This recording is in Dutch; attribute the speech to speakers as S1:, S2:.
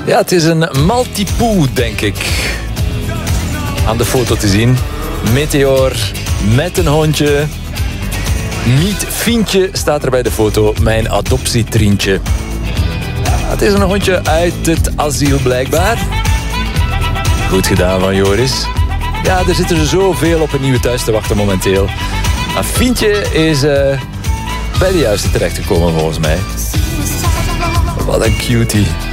S1: Ja, het is een Maltipoo, denk ik. Aan de foto te zien. Meteor met een hondje. Niet Fientje staat er bij de foto. Mijn adoptietrientje. Ja, het is een hondje uit het asiel blijkbaar. Goed gedaan van Joris. Ja, er zitten er zoveel op een nieuwe thuis te wachten momenteel. Maar Fientje is bij de juiste terechtgekomen volgens mij. Wat een cutie.